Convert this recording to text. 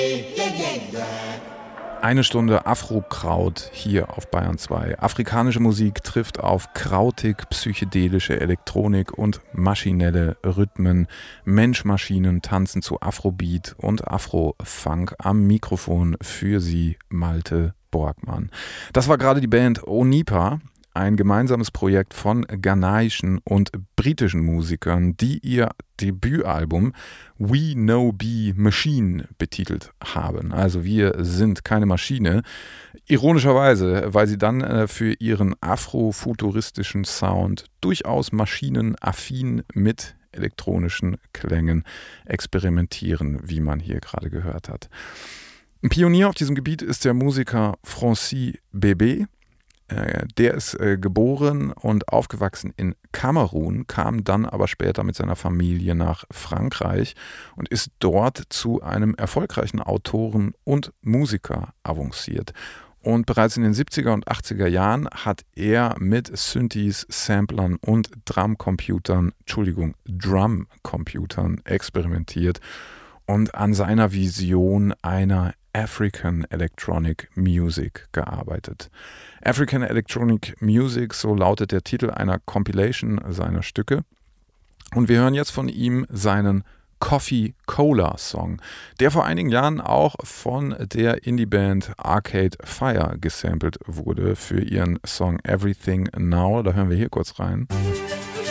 Eine Stunde Afro-Kraut hier auf Bayern 2. Afrikanische Musik trifft auf krautig, psychedelische Elektronik und maschinelle Rhythmen. Mensch-Maschinen tanzen zu Afrobeat und Afro-Funk. Am Mikrofon für Sie Malte Borgmann. Das war gerade die Band Onipa, ein gemeinsames Projekt von ghanaischen und britischen Musikern, die ihr Debütalbum We No Be Machine betitelt haben. Also wir sind keine Maschine. Ironischerweise, weil sie dann für ihren afrofuturistischen Sound durchaus maschinenaffin mit elektronischen Klängen experimentieren, wie man hier gerade gehört hat. Ein Pionier auf diesem Gebiet ist der Musiker Francis Bébé. Der ist geboren und aufgewachsen in Kamerun, kam dann aber später mit seiner Familie nach Frankreich und ist dort zu einem erfolgreichen Autoren und Musiker avanciert. Und bereits in den 70er und 80er Jahren hat er mit Synthes, Samplern und Drumcomputern experimentiert und an seiner Vision einer African Electronic Music gearbeitet. African Electronic Music, so lautet der Titel einer Compilation seiner Stücke. Und wir hören jetzt von ihm seinen Coffee Cola Song, der vor einigen Jahren auch von der Indie-Band Arcade Fire gesampelt wurde für ihren Song Everything Now. Da hören wir hier kurz rein.